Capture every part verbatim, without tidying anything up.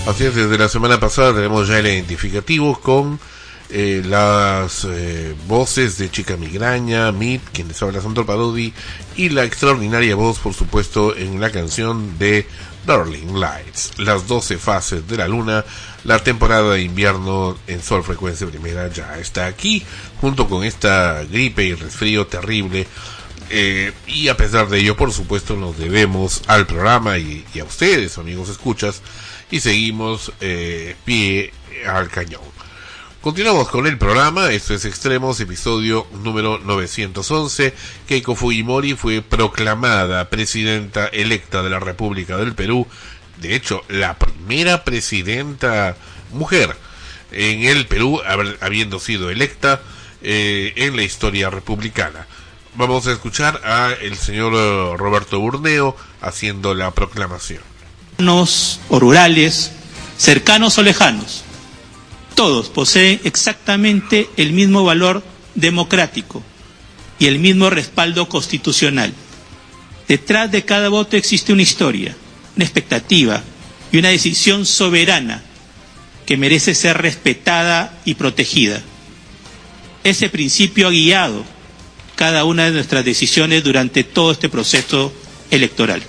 Así es, desde la semana pasada tenemos ya el identificativo con eh, las eh, voces de Chica Migraña, Meet, quien les habla Sandor Parodi, y la extraordinaria voz, por supuesto, en la canción de Darling Lights, las doce fases de la luna. La temporada de invierno en Sol Frecuencia Primera ya está aquí, junto con esta gripe y resfrío terrible. Eh, y a pesar de ello, por supuesto, nos debemos al programa y, y a ustedes, amigos escuchas, y seguimos eh, pie al cañón. Continuamos con el programa. Esto es Extremos, episodio número novecientos once. Keiko Fujimori fue proclamada presidenta electa de la República del Perú. De hecho, la primera presidenta mujer en el Perú, habiendo sido electa eh, en la historia republicana. Vamos a escuchar a el señor Roberto Burneo haciendo la proclamación. O rurales, cercanos o lejanos, todos poseen exactamente el mismo valor democrático y el mismo respaldo constitucional. Detrás de cada voto existe una historia, una expectativa y una decisión soberana que merece ser respetada y protegida. Ese principio ha guiado cada una de nuestras decisiones durante todo este proceso electoral.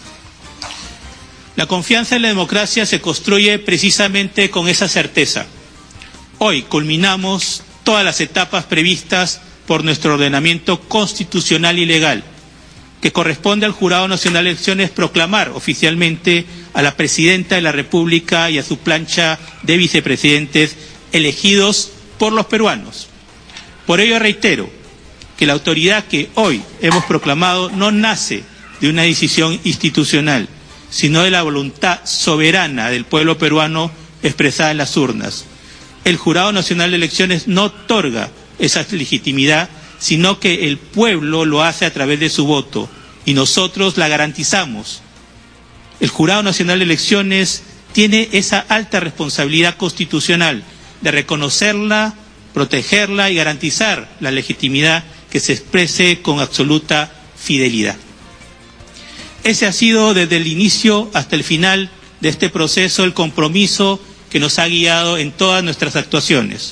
La confianza en la democracia se construye precisamente con esa certeza. Hoy culminamos todas las etapas previstas por nuestro ordenamiento constitucional y legal, que corresponde al Jurado Nacional de Elecciones proclamar oficialmente a la Presidenta de la República y a su plancha de vicepresidentes elegidos por los peruanos. Por ello reitero que la autoridad que hoy hemos proclamado no nace de una decisión institucional, sino de la voluntad soberana del pueblo peruano expresada en las urnas. El Jurado Nacional de Elecciones no otorga esa legitimidad, sino que el pueblo lo hace a través de su voto, y nosotros la garantizamos. El Jurado Nacional de Elecciones tiene esa alta responsabilidad constitucional de reconocerla, protegerla y garantizar la legitimidad que se exprese con absoluta fidelidad. Ese ha sido desde el inicio hasta el final de este proceso el compromiso que nos ha guiado en todas nuestras actuaciones.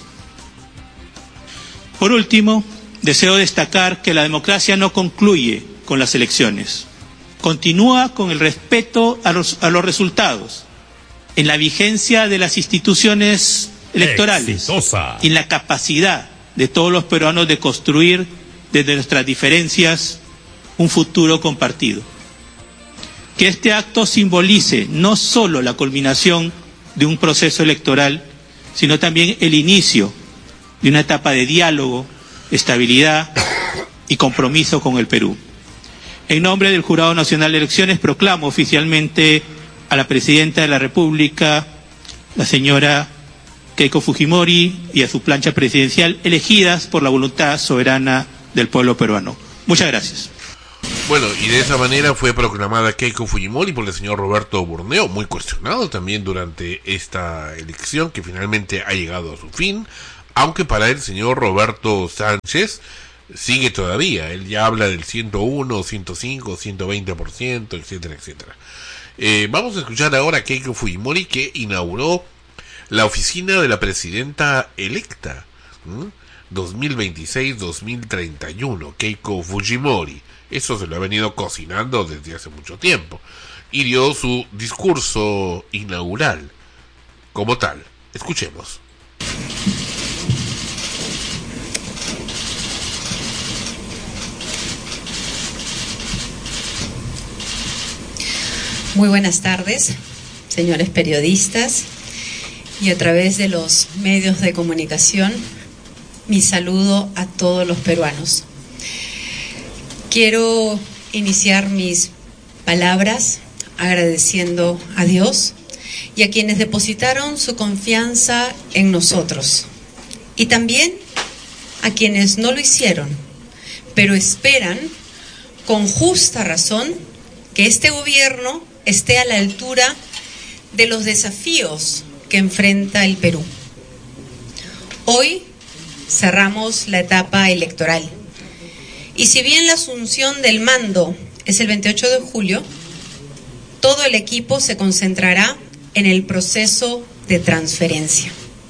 Por último, deseo destacar que la democracia no concluye con las elecciones. Continúa con el respeto a los, a los resultados, en la vigencia de las instituciones electorales, exitosa, y en la capacidad de todos los peruanos de construir desde nuestras diferencias un futuro compartido. Que este acto simbolice no solo la culminación de un proceso electoral, sino también el inicio de una etapa de diálogo, estabilidad y compromiso con el Perú. En nombre del Jurado Nacional de Elecciones proclamo oficialmente a la Presidenta de la República, la señora Keiko Fujimori, y a su plancha presidencial, elegidas por la voluntad soberana del pueblo peruano. Muchas gracias. Bueno, y de esa manera fue proclamada Keiko Fujimori por el señor Roberto Burneo, muy cuestionado también durante esta elección que finalmente ha llegado a su fin, aunque para el señor Roberto Sánchez sigue todavía. Él ya habla del ciento uno, ciento cinco, ciento veinte por ciento, etcétera, etcétera. Eh, vamos a escuchar ahora a Keiko Fujimori, que inauguró la oficina de la presidenta electa, ¿Mm? dos mil veintiséis a dos mil treinta y uno, Keiko Fujimori. Eso se lo ha venido cocinando desde hace mucho tiempo. Y dio su discurso inaugural como tal. Escuchemos. Muy buenas tardes, señores periodistas, y a través de los medios de comunicación, mi saludo a todos los peruanos. Quiero iniciar mis palabras agradeciendo a Dios y a quienes depositaron su confianza en nosotros, y también a quienes no lo hicieron, pero esperan con justa razón que este gobierno esté a la altura de los desafíos que enfrenta el Perú. Hoy cerramos la etapa electoral. Y si bien la asunción del mando es el veintiocho de julio, todo el equipo se concentrará en el proceso de transferencia.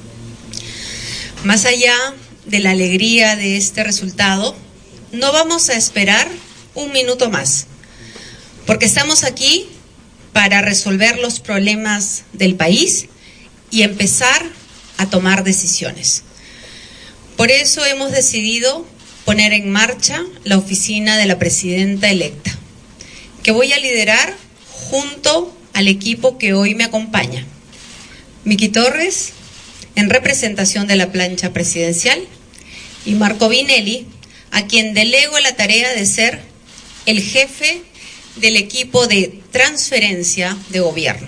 Más allá de la alegría de este resultado, no vamos a esperar un minuto más, porque estamos aquí para resolver los problemas del país y empezar a tomar decisiones. Por eso hemos decidido poner en marcha la oficina de la presidenta electa, que voy a liderar junto al equipo que hoy me acompaña. Miki Torres, en representación de la plancha presidencial, y Marco Vinelli, a quien delego la tarea de ser el jefe del equipo de transferencia de gobierno.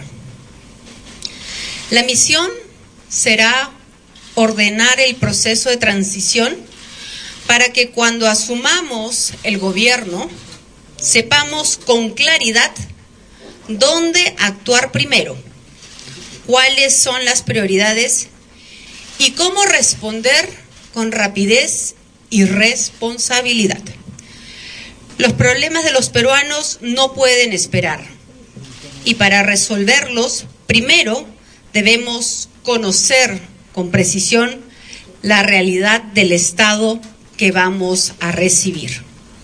La misión será ordenar el proceso de transición para que cuando asumamos el gobierno sepamos con claridad dónde actuar primero, cuáles son las prioridades y cómo responder con rapidez y responsabilidad. Los problemas de los peruanos no pueden esperar y para resolverlos, primero debemos conocer con precisión la realidad del Estado que vamos a recibir.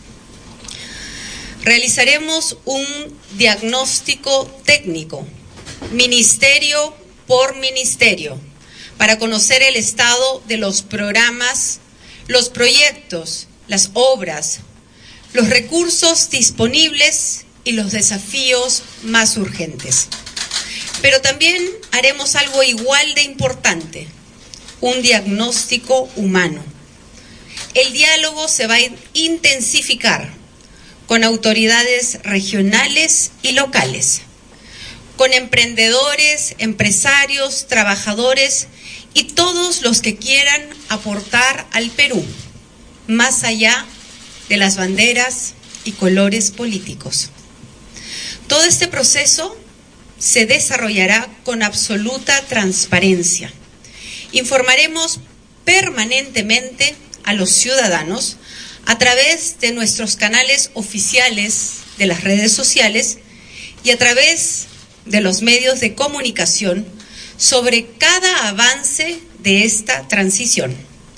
Realizaremos un diagnóstico técnico, ministerio por ministerio, para conocer el estado de los programas, los proyectos, las obras, los recursos disponibles y los desafíos más urgentes. Pero también haremos algo igual de importante, un diagnóstico humano. El diálogo se va a intensificar con autoridades regionales y locales, con emprendedores, empresarios, trabajadores y todos los que quieran aportar al Perú, más allá de las banderas y colores políticos. Todo este proceso se desarrollará con absoluta transparencia. Informaremos permanentemente a los ciudadanos a través de nuestros canales oficiales de las redes sociales y a través de los medios de comunicación sobre cada avance de esta transición.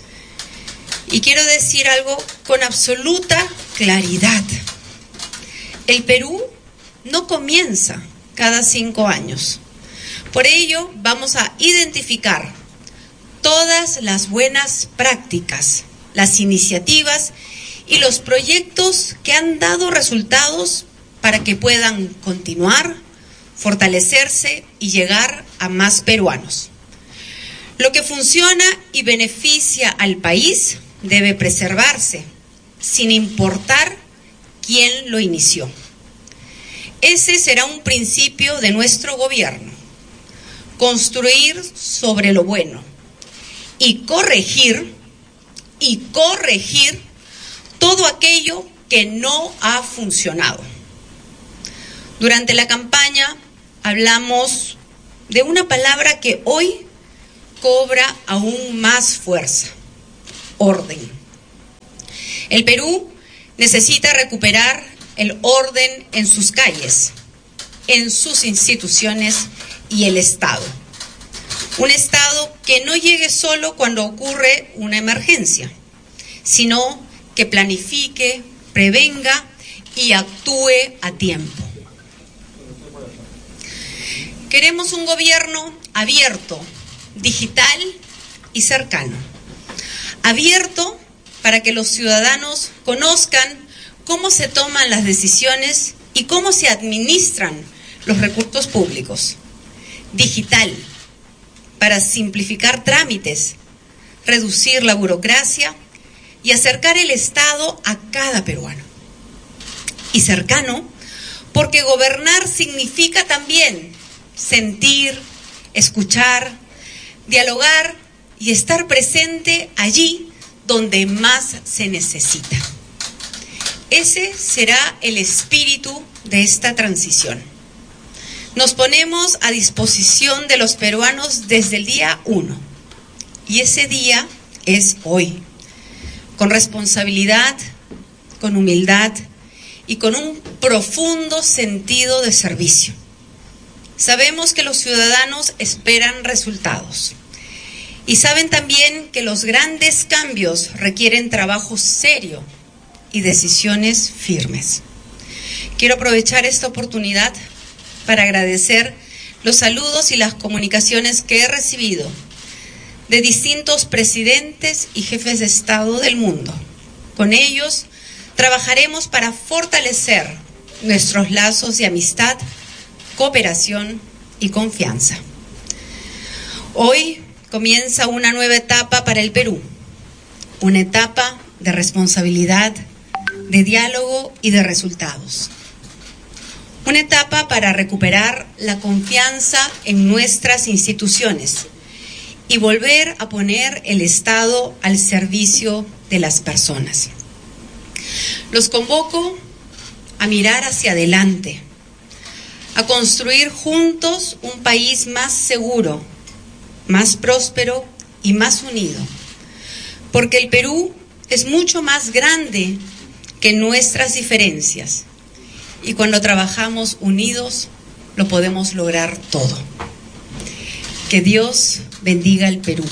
Y quiero decir algo con absoluta claridad. El Perú no comienza cada cinco años. Por ello, vamos a identificar todas las buenas prácticas, las iniciativas y los proyectos que han dado resultados para que puedan continuar, fortalecerse y llegar a más peruanos. Lo que funciona y beneficia al país debe preservarse, sin importar quién lo inició. Ese será un principio de nuestro gobierno: construir sobre lo bueno y corregir, y corregir todo aquello que no ha funcionado. Durante la campaña hablamos de una palabra que hoy cobra aún más fuerza: orden. El Perú necesita recuperar el orden en sus calles, en sus instituciones y el Estado. Un Estado que no llegue solo cuando ocurre una emergencia, sino que planifique, prevenga y actúe a tiempo. Queremos un gobierno abierto, digital y cercano. Abierto para que los ciudadanos conozcan cómo se toman las decisiones y cómo se administran los recursos públicos. Digital, para simplificar trámites, reducir la burocracia y acercar el Estado a cada peruano. Y cercano, porque gobernar significa también sentir, escuchar, dialogar y estar presente allí donde más se necesita. Ese será el espíritu de esta transición. Nos ponemos a disposición de los peruanos desde el día uno, y ese día es hoy, con responsabilidad, con humildad y con un profundo sentido de servicio. Sabemos que los ciudadanos esperan resultados y saben también que los grandes cambios requieren trabajo serio y decisiones firmes. Quiero aprovechar esta oportunidad para agradecer los saludos y las comunicaciones que he recibido de distintos presidentes y jefes de Estado del mundo. Con ellos trabajaremos para fortalecer nuestros lazos de amistad, cooperación y confianza. Hoy comienza una nueva etapa para el Perú, una etapa de responsabilidad, de diálogo y de resultados. Una etapa para recuperar la confianza en nuestras instituciones y volver a poner el Estado al servicio de las personas. Los convoco a mirar hacia adelante, a construir juntos un país más seguro, más próspero y más unido, porque el Perú es mucho más grande que nuestras diferencias y cuando trabajamos unidos lo podemos lograr todo. Que Dios bendiga al Perú.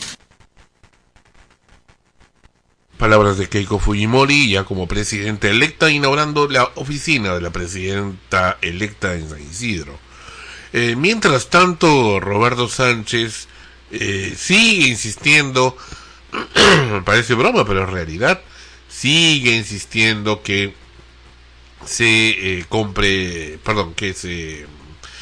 Palabras de Keiko Fujimori, ya como presidenta electa, inaugurando la oficina de la presidenta electa en San Isidro. Eh, mientras tanto, Roberto Sánchez eh, sigue insistiendo, parece broma, pero en realidad sigue insistiendo que se eh, compre, perdón, que se eh,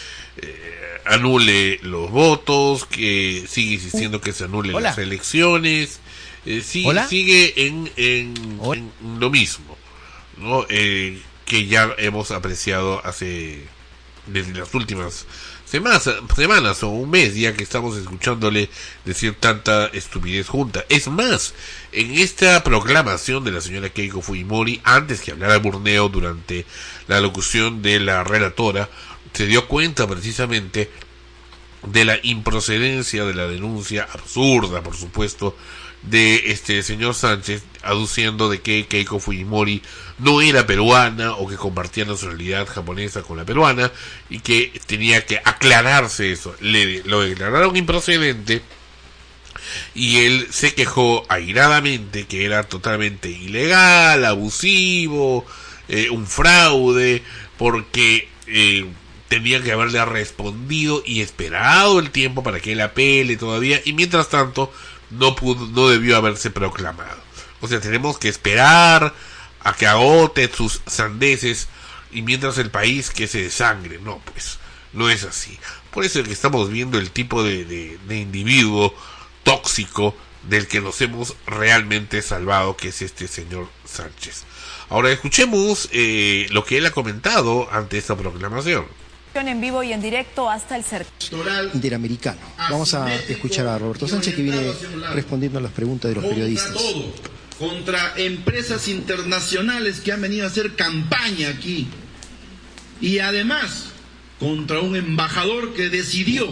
anule los votos, que sigue insistiendo que se anulen Hola. las elecciones. Eh, sigue, Hola. sigue en, en, en lo mismo, ¿no? Eh, que ya hemos apreciado hace desde las últimas semanas, semanas o un mes ya que estamos escuchándole decir tanta estupidez junta. Es más, en esta proclamación de la señora Keiko Fujimori, antes que hablara Burneo durante la locución de la relatora, se dio cuenta precisamente de la improcedencia de la denuncia absurda, por supuesto, de este señor Sánchez, aduciendo de que Keiko Fujimori no era peruana o que compartía nacionalidad japonesa con la peruana y que tenía que aclararse eso. Le, lo declararon improcedente y él se quejó airadamente que era totalmente ilegal, abusivo, eh, un fraude, porque eh, tenía que haberle respondido y esperado el tiempo para que él apele todavía, y mientras tanto no pudo, no debió haberse proclamado. O sea, tenemos que esperar a que agote sus sandeces y mientras el país que se desangre. No, pues, no es así. Por eso es que estamos viendo el tipo de, de, de individuo tóxico del que nos hemos realmente salvado, que es este señor Sánchez. Ahora escuchemos eh, lo que él ha comentado ante esta proclamación. En vivo y en directo hasta el sector interamericano. Vamos a escuchar a Roberto Sánchez, que viene respondiendo a las preguntas de los periodistas. Contra todo, contra empresas internacionales que han venido a hacer campaña aquí, y además contra un embajador que decidió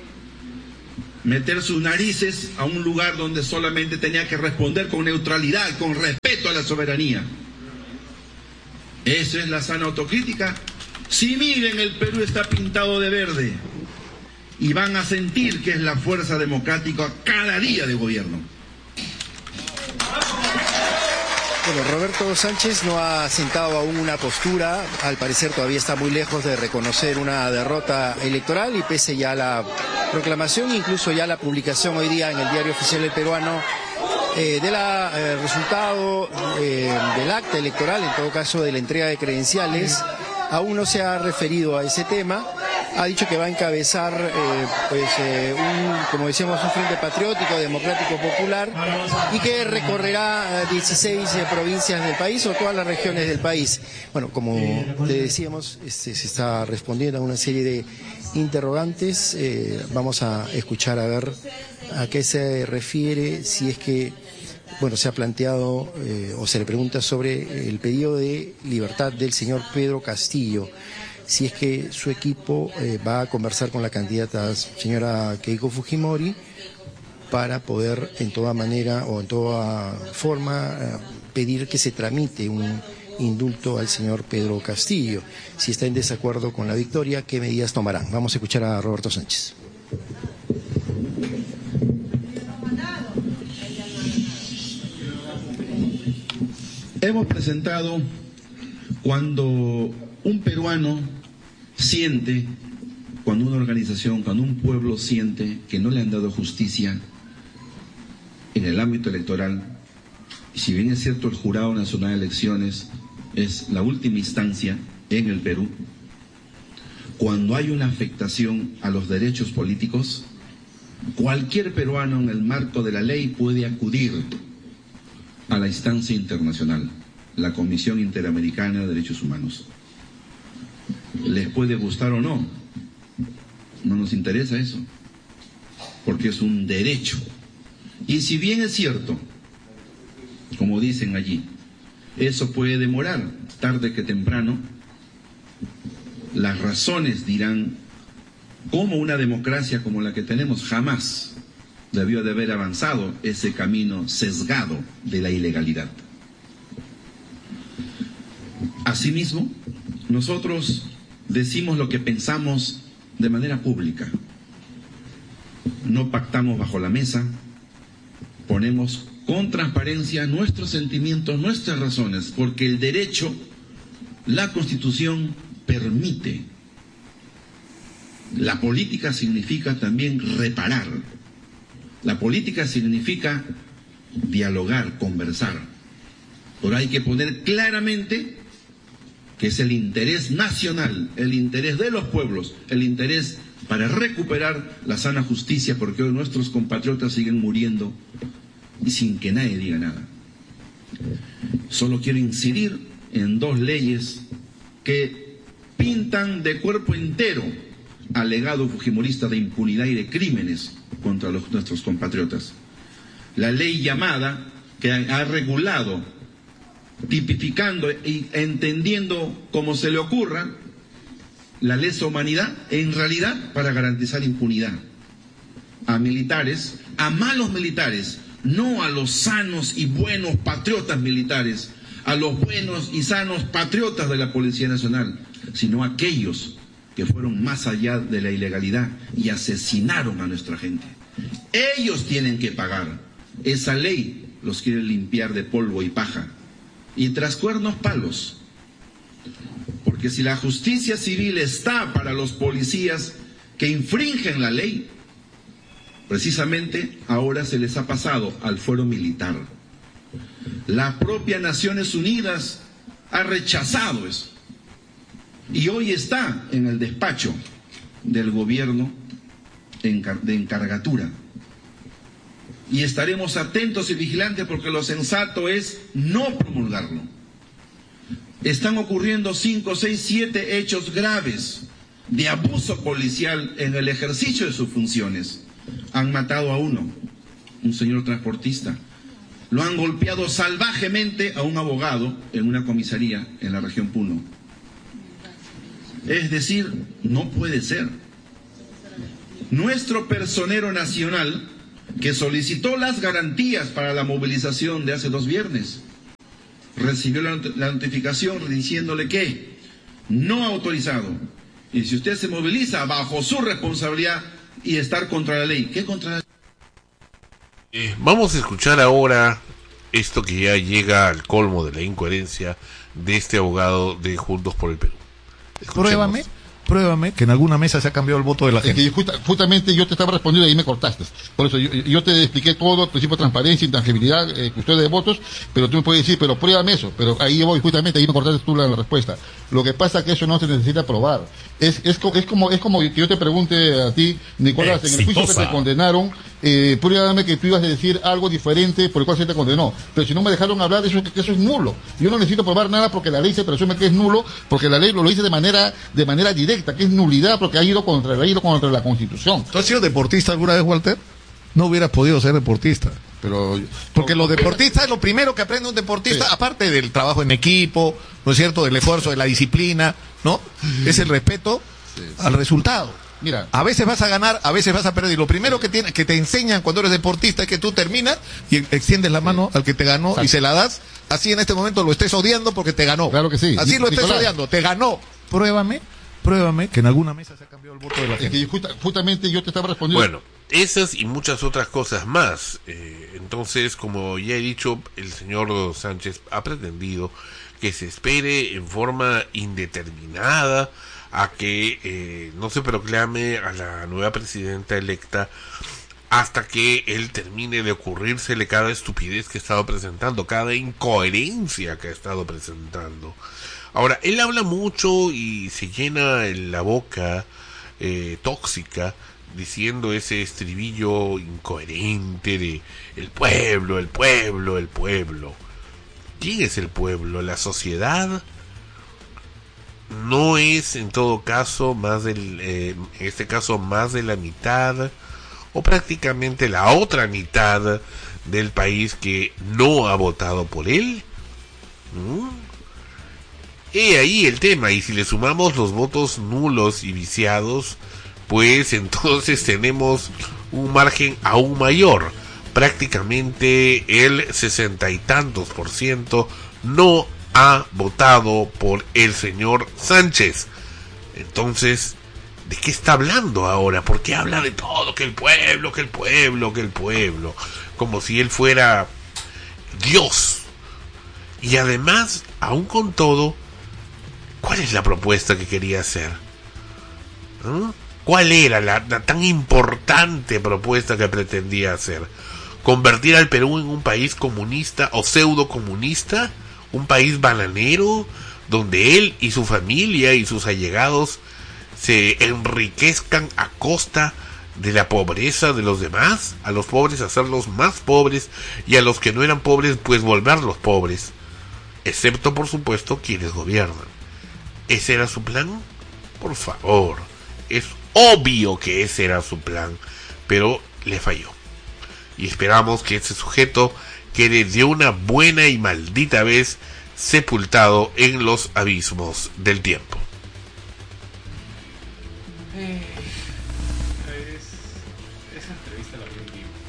meter sus narices a un lugar donde solamente tenía que responder con neutralidad, con respeto a la soberanía. ¿Esa es la sana autocrítica? Si miren, el Perú está pintado de verde y van a sentir que es la fuerza democrática cada día de gobierno. Bueno, Roberto Sánchez no ha asentado aún una postura, al parecer todavía está muy lejos de reconocer una derrota electoral y pese ya a la proclamación, incluso ya la publicación hoy día en el Diario Oficial del Peruano eh, del eh, resultado eh, del acta electoral, en todo caso de la entrega de credenciales, aún no se ha referido a ese tema. Ha dicho que va a encabezar, eh, pues, eh, un, como decíamos, un frente patriótico, democrático, popular, y que recorrerá dieciséis eh, provincias del país o todas las regiones del país. Bueno, como le decíamos, este, se está respondiendo a una serie de interrogantes. Eh, vamos a escuchar a ver a qué se refiere, si es que, bueno, se ha planteado eh, o se le pregunta sobre el pedido de libertad del señor Pedro Castillo, si es que su equipo eh, va a conversar con la candidata señora Keiko Fujimori para poder en toda manera o en toda forma eh, pedir que se tramite un indulto al señor Pedro Castillo. Si está en desacuerdo con la victoria, ¿qué medidas tomarán? Vamos a escuchar a Roberto Sánchez. Hemos presentado cuando un peruano siente, cuando una organización, cuando un pueblo siente que no le han dado justicia en el ámbito electoral, y si bien es cierto el Jurado Nacional de Elecciones es la última instancia en el Perú, cuando hay una afectación a los derechos políticos, cualquier peruano en el marco de la ley puede acudir a la instancia internacional, la Comisión Interamericana de Derechos Humanos. Les puede gustar o no, no nos interesa eso, porque es un derecho. Y si bien es cierto, como dicen allí, eso puede demorar, tarde que temprano, las razones dirán cómo una democracia como la que tenemos jamás debió de haber avanzado ese camino sesgado de la ilegalidad. Asimismo, nosotros decimos lo que pensamos de manera pública. No pactamos bajo la mesa, ponemos con transparencia nuestros sentimientos, nuestras razones, porque el derecho, la Constitución permite. La política significa también reparar. La política significa dialogar, conversar. Pero hay que poner claramente que es el interés nacional, el interés de los pueblos, el interés para recuperar la sana justicia, porque hoy nuestros compatriotas siguen muriendo y sin que nadie diga nada. Solo quiero incidir en dos leyes que pintan de cuerpo entero al legado fujimorista de impunidad y de crímenes contra los, nuestros compatriotas. La ley llamada, que ha, ha regulado, tipificando y entendiendo como se le ocurra la lesa humanidad, en realidad para garantizar impunidad a militares, a malos militares, no a los sanos y buenos patriotas militares, a los buenos y sanos patriotas de la Policía Nacional, sino a aquellos que fueron más allá de la ilegalidad y asesinaron a nuestra gente. Ellos tienen que pagar. Esa ley los quiere limpiar de polvo y paja y tras cuernos palos. Porque si la justicia civil está para los policías que infringen la ley, precisamente ahora se les ha pasado al fuero militar. La propia Naciones Unidas ha rechazado eso. Y hoy está en el despacho del gobierno de encargatura. Y estaremos atentos y vigilantes porque lo sensato es no promulgarlo. Están ocurriendo cinco, seis, siete hechos graves de abuso policial en el ejercicio de sus funciones. Han matado a uno, un señor transportista. Lo han golpeado salvajemente a un abogado en una comisaría en la región Puno. Es decir, no puede ser. Nuestro personero nacional, que solicitó las garantías para la movilización de hace dos viernes, recibió la, la notificación diciéndole que no autorizado. Y si usted se moviliza bajo su responsabilidad y estar contra la ley, ¿qué contra la ley? Eh, vamos a escuchar ahora esto que ya llega al colmo de la incoherencia de este abogado de Juntos por el Perú. Escuchemos. Pruébame, pruébame que en alguna mesa se ha cambiado el voto de la gente. Es que justa, justamente yo te estaba respondiendo y ahí me cortaste. Por eso yo, yo te expliqué todo, el principio de transparencia, intangibilidad, eh, custodia de votos, pero tú me puedes decir, pero pruébame eso. Pero ahí voy, justamente ahí me cortaste tú la, la respuesta. Lo que pasa es que eso no se necesita probar. Es, es, es como es como que yo te pregunte a ti, Nicolás, Exitosa. En el juicio que te condenaron, eh, pruébame que tú ibas a decir algo diferente por el cual se te condenó. Pero si no me dejaron hablar, eso, eso es nulo. Yo no necesito probar nada porque la ley se presume que es nulo, porque la ley lo, lo dice de manera de manera directa, que es nulidad, porque ha ido contra, ha ido contra la Constitución. ¿Tú has sido deportista alguna vez, Walter? No hubieras podido ser deportista. Pero porque los deportistas es lo primero que aprende un deportista, sí. Aparte del trabajo en equipo, ¿no es cierto? Del esfuerzo, de la disciplina, ¿no? Es el respeto sí, sí. al resultado. Mira, a veces vas a ganar, a veces vas a perder. Y lo primero que, tiene, que te enseñan cuando eres deportista es que tú terminas y extiendes la mano sí. al que te ganó Exacto. y se la das así en este momento lo estés odiando porque te ganó. Claro que sí. Así lo estés Nicolás. odiando, te ganó. Pruébame, pruébame que en alguna mesa se ha cambiado el voto de la Es gente. que justa- justamente yo te estaba respondiendo. Bueno, esas y muchas otras cosas más. Eh, entonces, como ya he dicho, el señor Sánchez ha pretendido que se espere en forma indeterminada a que eh, no se proclame a la nueva presidenta electa hasta que él termine de ocurrírsele cada estupidez que ha estado presentando, cada incoherencia que ha estado presentando. Ahora, él habla mucho y se llena la boca eh, tóxica diciendo ese estribillo incoherente de el pueblo, el pueblo, el pueblo. ¿Quién es el pueblo? ¿La sociedad? No es en todo caso más del, eh, en este caso más de la mitad o prácticamente la otra mitad del país que no ha votado por él. ¿Mm? He ahí el tema, y si le sumamos los votos nulos y viciados, pues entonces tenemos un margen aún mayor. Prácticamente el sesenta y tantos por ciento no ha votado por el señor Sánchez. Entonces, ¿de qué está hablando ahora? ¿Por qué habla de todo? Que el pueblo, que el pueblo, que el pueblo. Como si él fuera Dios. Y además, aún con todo, ¿cuál es la propuesta que quería hacer? ¿Mm? ¿Cuál era la, la tan importante propuesta que pretendía hacer? ¿Convertir al Perú en un país comunista o pseudo comunista? ¿Un país bananero donde él y su familia y sus allegados se enriquezcan a costa de la pobreza de los demás? A los pobres hacerlos más pobres y a los que no eran pobres pues volverlos pobres, excepto por supuesto quienes gobiernan. ¿Ese era su plan? Por favor, es obvio que ese era su plan, pero le falló. Y esperamos que ese sujeto quede de una buena y maldita vez sepultado en los abismos del tiempo. Eh, es, esa entrevista la vi en vivo.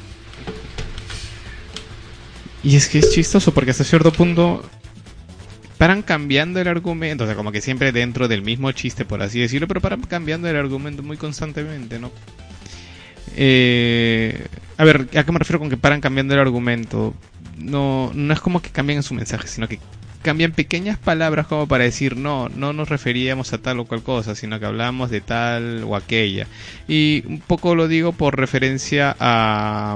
Y es que es chistoso porque hasta cierto punto paran cambiando el argumento, o sea, como que siempre dentro del mismo chiste, por así decirlo, pero paran cambiando el argumento muy constantemente, ¿no? Eh, a ver, ¿a qué me refiero con que paran cambiando el argumento? No, no es como que cambien su mensaje, sino que cambian pequeñas palabras como para decir no, no nos referíamos a tal o cual cosa, sino que hablábamos de tal o aquella. Y un poco lo digo por referencia a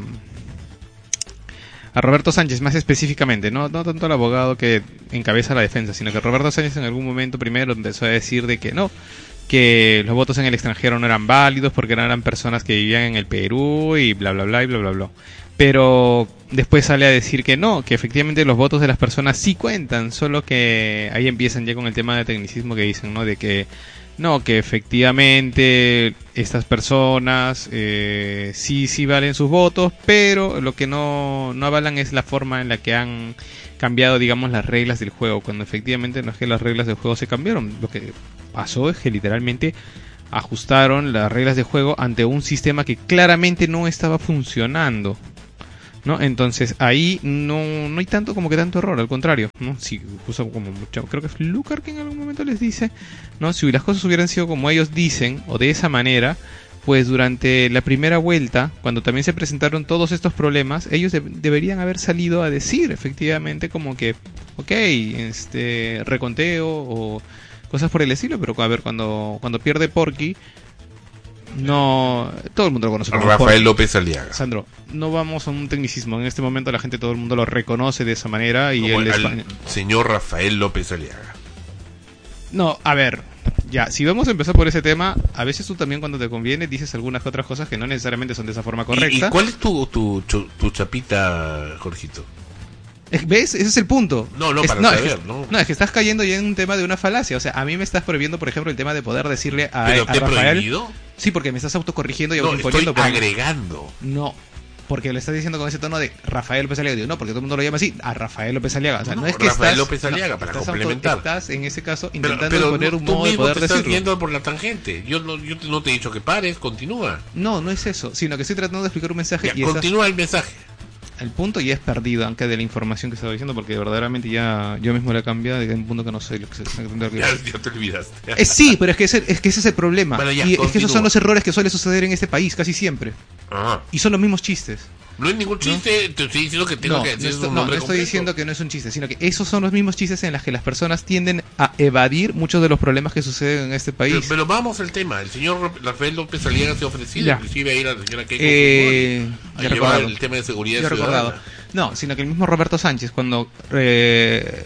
a Roberto Sánchez más específicamente, no, no tanto al abogado que encabeza la defensa, sino que Roberto Sánchez en algún momento primero empezó a decir de que no, que los votos en el extranjero no eran válidos porque no eran personas que vivían en el Perú y bla bla bla y bla bla bla. Pero después sale a decir que no, que efectivamente los votos de las personas sí cuentan, solo que ahí empiezan ya con el tema de tecnicismo que dicen, ¿no? De que no, que efectivamente estas personas eh, sí, sí valen sus votos, pero lo que no, no avalan es la forma en la que han cambiado, digamos, las reglas del juego, cuando efectivamente no es que las reglas del juego se cambiaron, lo que pasó es que literalmente ajustaron las reglas de juego ante un sistema que claramente no estaba funcionando, ¿no? Entonces ahí no, no hay tanto como que tanto error, al contrario, ¿no? Si puso como mucho, creo que es Lucar que en algún momento les dice, ¿no? Si las cosas hubieran sido como ellos dicen o de esa manera, pues durante la primera vuelta, cuando también se presentaron todos estos problemas, ellos de- deberían haber salido a decir efectivamente como que, ok, este reconteo o cosas por el estilo, pero a ver, cuando cuando pierde Porky, no, todo el mundo lo conoce como Rafael Porky. López Aliaga. Sandro, no vamos a un tecnicismo. En este momento la gente, todo el mundo lo reconoce de esa manera y Como él es... al señor Rafael López Aliaga. No, a ver, ya, si vamos a empezar por ese tema, a veces tú también cuando te conviene dices algunas que otras cosas que no necesariamente son de esa forma ¿Y, correcta. y cuál es tu, tu, tu, tu chapita, Jorgito? ¿Ves? Ese es el punto. No, no, Es- para es saber, que, ¿no? No, es que estás cayendo ya en un tema de una falacia. O sea, a mí me estás prohibiendo, por ejemplo, el tema de poder decirle a, ¿Pero a te he Rafael... prohibido? Sí, porque me estás autocorrigiendo y No, estoy autoimponiendo. porque- agregando. No, porque le estás diciendo con ese tono de Rafael López Aliaga. Digo, no, porque todo el mundo lo llama así, a Rafael López Aliaga. O sea, no, No, es que Rafael estás, López no, Aliaga, para estás complementar. auto- estás en ese caso Pero, intentando pero poner no- un tú modo de mismo poder te estás decirlo. yendo por la tangente. Yo no, yo te- no te he dicho que pares, continúa. No, no es eso, sino que estoy tratando de explicar un mensaje Ya, y estás- continúa el mensaje. el punto ya es perdido, aunque de la información que estaba diciendo, porque verdaderamente ya yo mismo la he cambiado de un punto que no sé lo que se tendría que ya, ya te olvidaste. Eh, sí, pero es que, ese, es que ese es el problema. Bueno, ya, y es que esos son los errores que suele suceder en este país casi siempre. Ajá. Y son los mismos chistes. No es ningún chiste, ¿no? Te estoy diciendo que tengo no, que no, decir esto, un no, nombre no estoy completo. diciendo que no es un chiste, sino que esos son los mismos chistes en los que las personas tienden a evadir muchos de los problemas que suceden en este país. Pero, pero vamos al tema. El señor Rafael López Aliaga se ha ofrecido, Ya. inclusive a ir a la señora Keiko Eh, Fujimori a ya llevar recordado. el tema de seguridad Ya ciudadana. recordado. No, sino que el mismo Roberto Sánchez, cuando eh,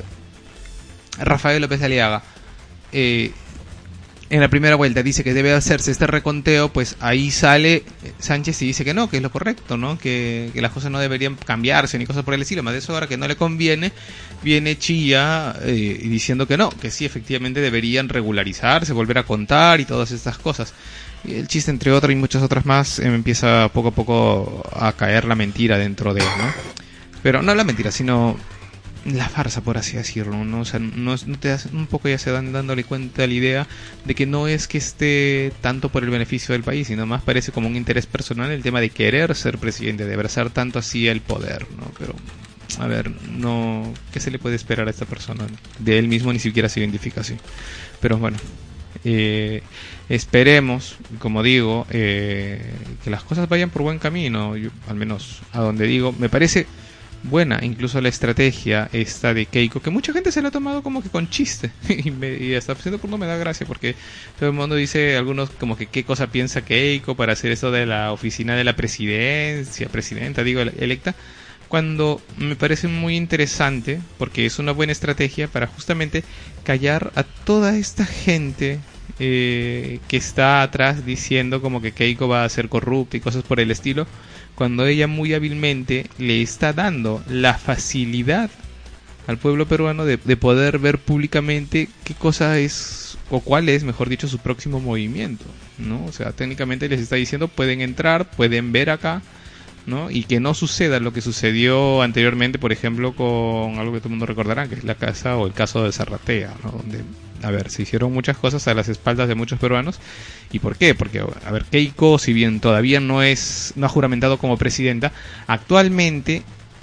Rafael López Aliaga eh, en la primera vuelta dice que debe hacerse este reconteo, pues ahí sale Sánchez y dice que no, que es lo correcto, ¿no? Que, que las cosas no deberían cambiarse ni cosas por el estilo. Más de eso, ahora que no le conviene, viene Chilla eh, diciendo que no, que sí, efectivamente deberían regularizarse, volver a contar y todas estas cosas. Y el chiste, entre otras y muchas otras más, eh, empieza poco a poco a caer la mentira dentro de él, ¿no? Pero no la mentira, sino la farsa, por así decirlo, ¿no? O sea, no, no te das, un poco ya se dan dándole cuenta la idea de que no es que esté tanto por el beneficio del país, sino más parece como un interés personal el tema de querer ser presidente, de abrazar tanto así el poder, ¿no? Pero, a ver, no, ¿qué se le puede esperar a esta persona? De él mismo ni siquiera se identifica así. Pero bueno, eh, esperemos, como digo, eh, que las cosas vayan por buen camino. Yo, al menos a donde digo, me parece buena incluso la estrategia esta de Keiko, que mucha gente se la ha tomado como que con chiste y, me, y hasta cierto punto me da gracia, porque todo el mundo dice, algunos como que qué cosa piensa Keiko para hacer eso de la oficina de la presidencia, presidenta, digo, electa, cuando me parece muy interesante, porque es una buena estrategia para justamente callar a toda esta gente eh, que está atrás diciendo como que Keiko va a ser corrupta y cosas por el estilo, cuando ella muy hábilmente le está dando la facilidad al pueblo peruano de, de poder ver públicamente qué cosa es, o cuál es, mejor dicho, su próximo movimiento, ¿no? O sea, técnicamente les está diciendo, pueden entrar, pueden ver acá, ¿no? Y que no suceda lo que sucedió anteriormente, por ejemplo, con algo que todo el mundo recordará, que es la casa o el caso de Zarratea, ¿no? Donde, a ver, se hicieron muchas cosas a las espaldas de muchos peruanos. ¿Y por qué? Porque, a ver, Keiko, si bien todavía no es, no ha juramentado como presidenta, actualmente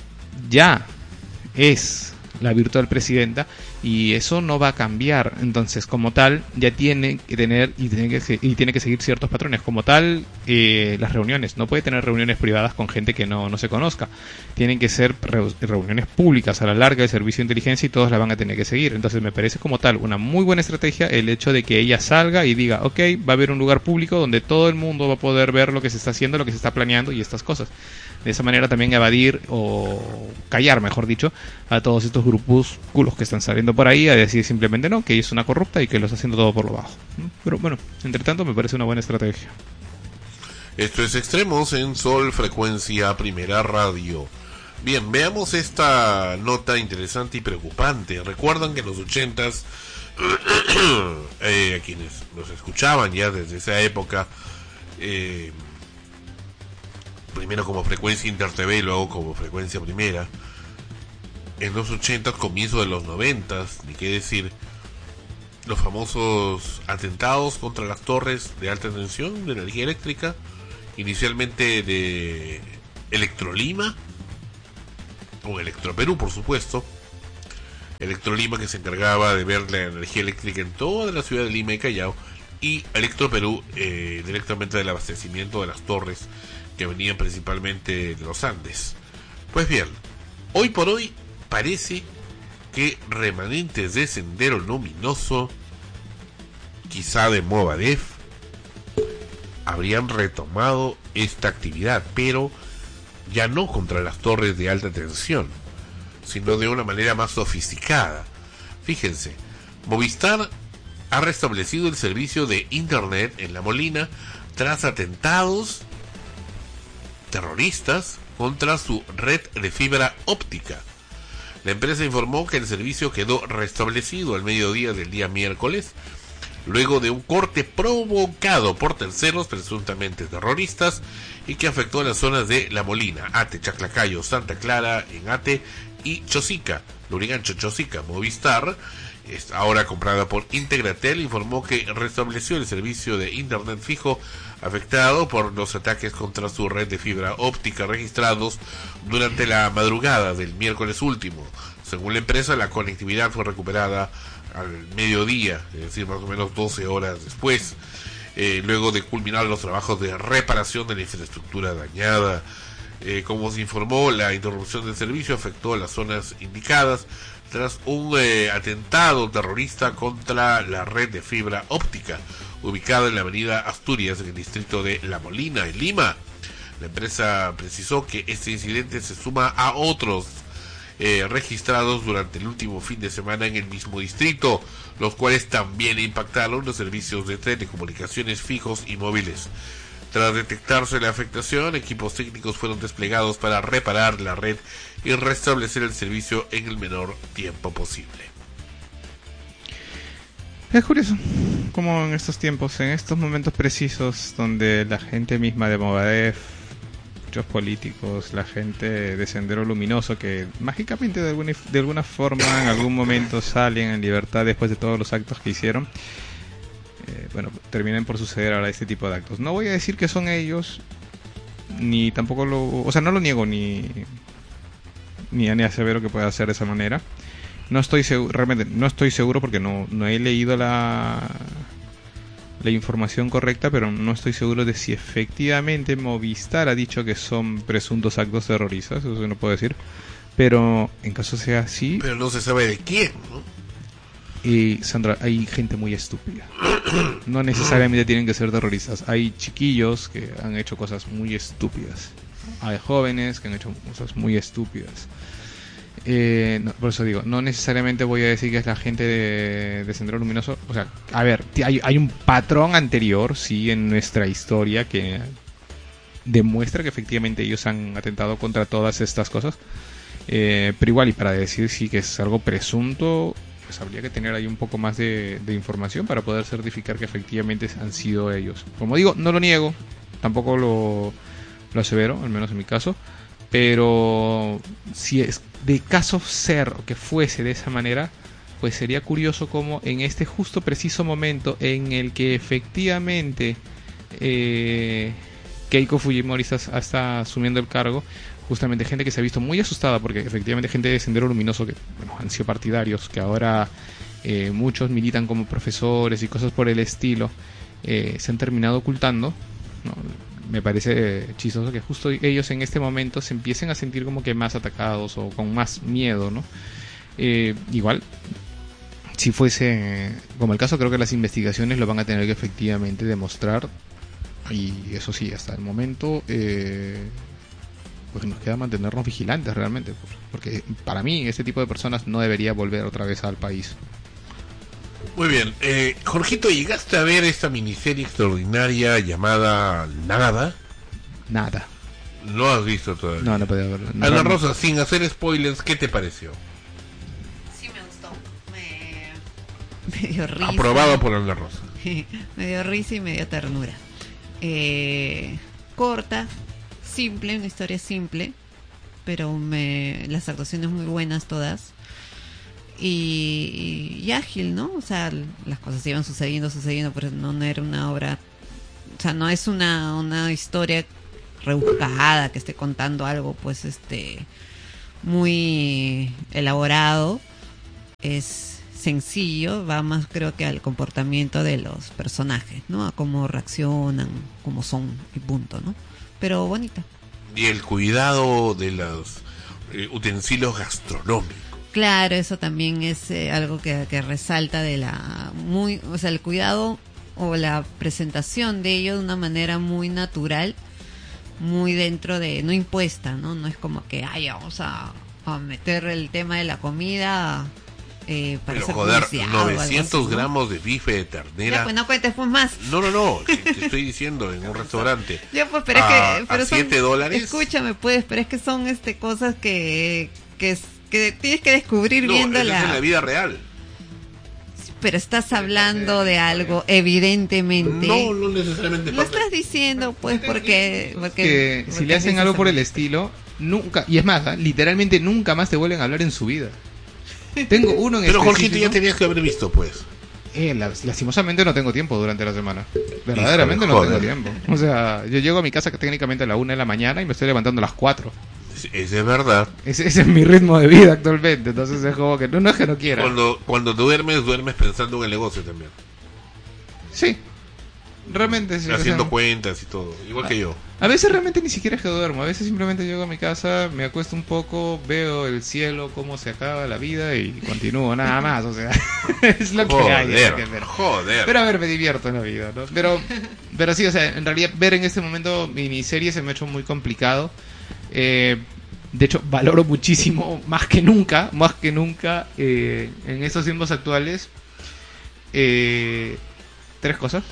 ya es la virtual presidenta, y eso no va a cambiar. Entonces, como tal, ya tiene que tener y tiene que, y tiene que seguir ciertos patrones. Como tal, eh, las reuniones, no puede tener reuniones privadas con gente que no, no se conozca. Tienen que ser re- reuniones públicas a la larga del servicio de inteligencia, y todos la van a tener que seguir. Entonces, me parece como tal una muy buena estrategia el hecho de que ella salga y diga, ok, va a haber un lugar público donde todo el mundo va a poder ver lo que se está haciendo, lo que se está planeando y estas cosas. De esa manera también evadir o callar, mejor dicho, a todos estos grupúsculos que están saliendo por ahí a decir simplemente no, que ella es una corrupta y que lo está haciendo todo por lo bajo. Pero bueno, entre tanto me parece una buena estrategia. Esto es Extremos en Sol Frecuencia Primera Radio. Bien, veamos esta nota interesante y preocupante. Recuerdan que en los ochentas, eh, a quienes nos escuchaban ya desde esa época, eh, primero como Frecuencia Inter T V y luego como Frecuencia Primera, en los ochentas, comienzo de los noventas, ni qué decir, los famosos atentados contra las torres de alta tensión de energía eléctrica, inicialmente de Electrolima, o Electroperú, por supuesto. Electrolima, que se encargaba de ver la energía eléctrica en toda la ciudad de Lima y Callao, y Electroperú, eh, directamente del abastecimiento de las torres que venían principalmente de los Andes. Pues bien, hoy por hoy parece que remanentes de Sendero Luminoso, quizá de Movadef, habrían retomado esta actividad, pero ya no contra las torres de alta tensión, sino de una manera más sofisticada. Fíjense, Movistar ha restablecido el servicio de internet en La Molina tras atentados terroristas contra su red de fibra óptica. La empresa informó que el servicio quedó restablecido al mediodía del día miércoles, luego de un corte provocado por terceros presuntamente terroristas y que afectó a las zonas de La Molina, Ate, Chaclacayo, Santa Clara en Ate y Chosica, Lurigancho, Chosica. Movistar, ahora comprada por Integratel, informó que restableció el servicio de internet fijo afectado por los ataques contra su red de fibra óptica registrados durante la madrugada del miércoles último. Según la empresa, la conectividad fue recuperada al mediodía, es decir, más o menos doce horas después, eh, luego de culminar los trabajos de reparación de la infraestructura dañada. Eh, como se informó, la interrupción del servicio afectó a las zonas indicadas tras un eh, atentado terrorista contra la red de fibra óptica ubicada en la avenida Asturias, en el distrito de La Molina, en Lima. La empresa precisó que este incidente se suma a otros eh, registrados durante el último fin de semana en el mismo distrito, los cuales también impactaron los servicios de telecomunicaciones fijos y móviles. Tras detectarse la afectación, equipos técnicos fueron desplegados para reparar la red y restablecer el servicio en el menor tiempo posible. Es curioso como en estos tiempos, en estos momentos precisos donde la gente misma de Movadef, muchos políticos, la gente de Sendero Luminoso, que mágicamente de alguna, de alguna forma en algún momento salen en libertad después de todos los actos que hicieron, eh, bueno, terminan por suceder ahora este tipo de actos. No voy a decir que son ellos, ni tampoco lo... O sea, no lo niego ni... Ni, ni asevero que pueda hacer de esa manera. No estoy seguro, realmente no estoy seguro porque no, no he leído la, la información correcta, pero no estoy seguro de si efectivamente Movistar ha dicho que son presuntos actos terroristas, eso sí no puedo decir. Pero en caso sea así... Pero no se sabe de quién, ¿no? Y Sandra, hay gente muy estúpida. No necesariamente tienen que ser terroristas. Hay chiquillos que han hecho cosas muy estúpidas. Hay jóvenes que han hecho cosas muy estúpidas. Eh, no, por eso digo, no necesariamente voy a decir que es la gente de, de Sendero Luminoso. O sea, a ver, hay, hay un patrón anterior, sí, en nuestra historia que demuestra que efectivamente ellos han atentado contra todas estas cosas. Eh, pero igual, y para decir sí que es algo presunto, pues habría que tener ahí un poco más de, de información para poder certificar que efectivamente han sido ellos. Como digo, no lo niego, tampoco lo, lo asevero, al menos en mi caso. Pero si es de caso ser o que fuese de esa manera, pues sería curioso como en este justo preciso momento en el que efectivamente eh, Keiko Fujimori está, está asumiendo el cargo, justamente gente que se ha visto muy asustada porque efectivamente gente de Sendero Luminoso que bueno, han sido partidarios, que ahora eh, muchos militan como profesores y cosas por el estilo, eh, se han terminado ocultando, ¿no? Me parece chistoso que justo ellos en este momento se empiecen a sentir como que más atacados o con más miedo, ¿no? Eh, igual, si fuese como el caso, creo que las investigaciones lo van a tener que efectivamente demostrar, y eso sí, hasta el momento eh, pues nos queda mantenernos vigilantes realmente, porque para mí este tipo de personas no debería volver otra vez al país. Muy bien, eh, Jorgito, ¿llegaste a ver esta miniserie extraordinaria llamada Nada? Nada. ¿No has visto todavía? No, no podía verlo. No, Ana no. Rosa, sin hacer spoilers, ¿qué te pareció? Sí me gustó. Me, me dio risa. Aprobado por Ana Rosa. Me dio risa y me dio ternura. Eh, corta, simple, una historia simple, pero me, las actuaciones muy buenas todas. Y, y ágil, ¿no? O sea, las cosas iban sucediendo, sucediendo, pero no, no era una obra, o sea, no es una, una historia rebuscada que esté contando algo, pues, este, muy elaborado. Es sencillo, va más, creo que al comportamiento de los personajes, ¿no? A cómo reaccionan, cómo son y punto, ¿no? Pero bonita. Y el cuidado de los eh, utensilios gastronómicos. Claro, eso también es eh, algo que, que resalta de la muy, o sea, el cuidado o la presentación de ello de una manera muy natural, muy dentro de, no impuesta, ¿no? No es como que, ay, vamos a, a meter el tema de la comida eh, para Pero hacer joder, publicidad o algo novecientos así, ¿no? gramos de bife de ternera. Ya, pues no cuentes pues más. No, no, no, te, te estoy diciendo, en un restaurante. Ya, pues, pero es a, que, pero a son, siete dólares. Escúchame, pues, pero es que son este cosas que, que es que tienes que descubrir No, viendo eso la... es en la vida real. Pero estás hablando de algo, evidentemente. No, no necesariamente. Lo estás diciendo, pues, porque... porque, que porque si le hacen dices algo por a- el estilo, nunca, y es más, ¿eh? Literalmente nunca más te vuelven a hablar en su vida. Tengo uno en Pero Jorgito, específico. ya tenías que haber visto, pues. Eh, las- lastimosamente no tengo tiempo durante la semana. Verdaderamente no Híjole, tengo joder. tiempo. O sea, yo llego a mi casa que técnicamente a la una de la mañana y me estoy levantando a las cuatro. Ese es verdad. Ese, ese es mi ritmo de vida actualmente. Entonces es como que no, no es que no quiera. Cuando, cuando duermes, duermes pensando en el negocio también. Sí. Realmente sí. o Haciendo sea, cuentas y todo. Igual que yo. a veces realmente ni siquiera es que duermo. A veces simplemente llego a mi casa, me acuesto un poco, veo el cielo, cómo se acaba la vida y continúo nada más. O sea, es lo que hay. es lo que- Joder, pero, joder. pero a ver, me divierto en la vida, ¿no? Pero, pero sí, o sea, en realidad ver en este momento miniseries se me ha hecho muy complicado. Eh, de hecho, valoro muchísimo, más que nunca, más que nunca, eh, en estos tiempos actuales, eh, tres cosas.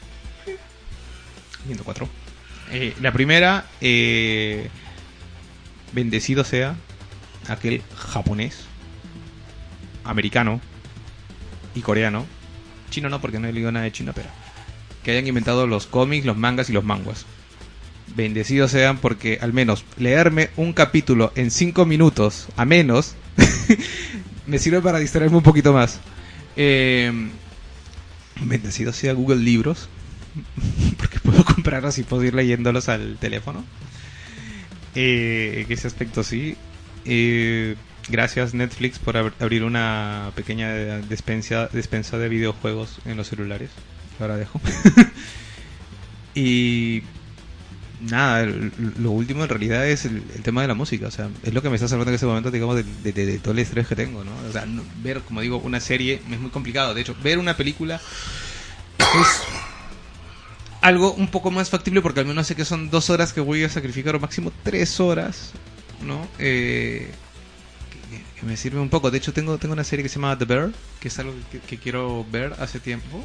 ciento cuatro. Eh, la primera, eh, bendecido sea aquel japonés, americano y coreano, chino no porque no he leído nada de chino, pero que hayan inventado los cómics, los mangas y los manguas. Bendecidos sean porque al menos leerme un capítulo en cinco minutos, a menos, me sirve para distraerme un poquito más. Eh, bendecido sea Google Libros, porque puedo comprarlos y puedo ir leyéndolos al teléfono. Eh, en ese aspecto sí. Eh, gracias Netflix por ab- abrir una pequeña despensa, despensa de videojuegos en los celulares. Ahora dejo. Y nada, el- lo último en realidad es el, el tema de la música. O sea, es lo que me está salvando en ese momento, digamos, de, de- de- de todo el estrés que tengo, ¿no? O sea, no- ver, como digo, una serie es muy complicado. De hecho, ver una película es algo un poco más factible porque al menos sé que son dos horas que voy a sacrificar, o máximo tres horas, ¿no? Eh, que, que me sirve un poco. De hecho, tengo, tengo una serie que se llama The Bear, que es algo que, que quiero ver hace tiempo.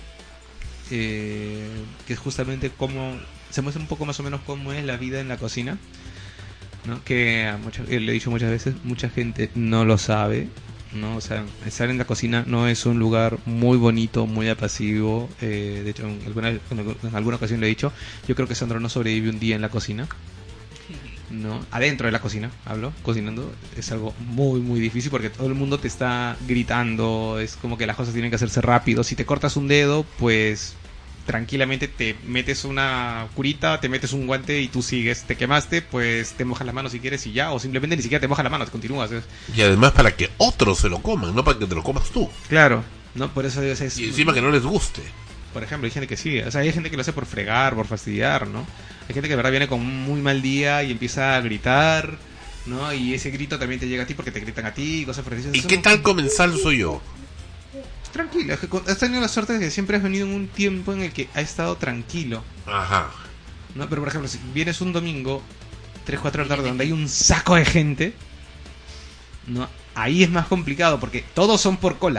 Eh, que es justamente cómo se muestra un poco más o menos cómo es la vida en la cocina, ¿no? Que a mucha, eh, le he dicho muchas veces, mucha gente no lo sabe, ¿no? O sea, estar en la cocina no es un lugar muy bonito, muy apacivo. Eh, de hecho, en alguna, en alguna ocasión le he dicho, yo creo que Sandro no sobrevive un día en la cocina, ¿no? Adentro de la cocina, hablo, cocinando, es algo muy, muy difícil porque todo el mundo te está gritando, es como que las cosas tienen que hacerse rápido. Si te cortas un dedo, pues tranquilamente te metes una curita, te metes un guante y tú sigues. Te quemaste, pues te mojas las manos si quieres y ya, o simplemente ni siquiera te mojas las manos, continúas. Es- Y además para que otros se lo coman, no para que te lo comas tú. Claro, no, por eso es, es- Y encima que no les guste. por ejemplo, hay gente que sí, o sea, hay gente que lo hace por fregar, por fastidiar, ¿no? Hay gente que de verdad viene con un muy mal día y empieza a gritar, ¿no? Y ese grito también te llega a ti porque te gritan a ti, cosas por el ¿Y qué tal comensal soy yo? Tranquilo, es que con- has tenido la suerte de que siempre has venido en un tiempo en el que ha estado tranquilo, Ajá. ¿no? Pero por ejemplo, si vienes un domingo, tres, cuatro de la tarde, donde hay un saco de gente, ¿no? Ahí es más complicado porque todos son por cola,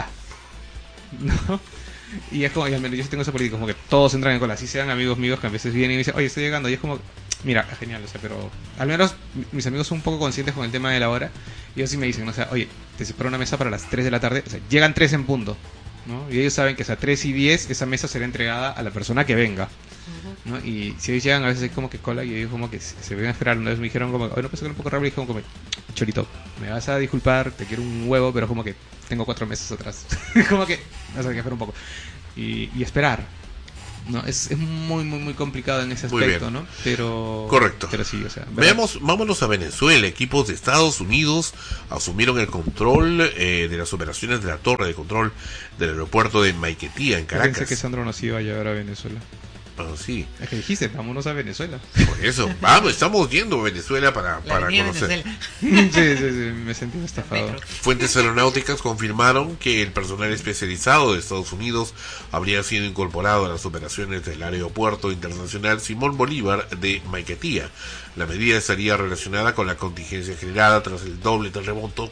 ¿no? Y es como, y al menos yo sí tengo esa política, como que todos entran en cola, así sean amigos míos que a veces vienen y dicen, oye, estoy llegando, y es como, mira, genial, o sea, pero al menos mi- mis amigos son un poco conscientes con el tema de la hora, y ellos sí me dicen, o sea, oye, te separo una mesa para las tres de la tarde, o sea, llegan tres en punto, ¿no? Y ellos saben que a tres y diez esa mesa será entregada a la persona que venga, ¿no? Y si ellos llegan a veces hay como que cola y ellos como que se, se ven a esperar. Una vez me dijeron como, oye, no pensé que era un poco rápido, y dije como, Chorito, me vas a disculpar, te quiero un huevo, pero como que tengo cuatro meses atrás. Como que vas a esperar un poco. Y, y esperar. No, es, es muy, muy, muy complicado en ese Muy aspecto, bien. ¿no? Pero... Correcto. Pero sí, o sea... ¿verdad? Veamos, vámonos a Venezuela. Equipos de Estados Unidos asumieron el control eh, de las operaciones de la torre de control del aeropuerto de Maiquetía, en Yo Pensé que Caracas. Sandro nos iba a llevar a Venezuela. Ah, sí, Es que dijiste, vámonos a Venezuela. por eso. Vamos, estamos yendo a Venezuela para, La para avenida conocer. Venezuela. sí, sí, sí, me sentí estafado. Fuentes aeronáuticas confirmaron que el personal especializado de Estados Unidos habría sido incorporado a las operaciones del Aeropuerto Internacional Simón Bolívar de Maiquetía. La medida estaría relacionada con la contingencia generada tras el doble terremoto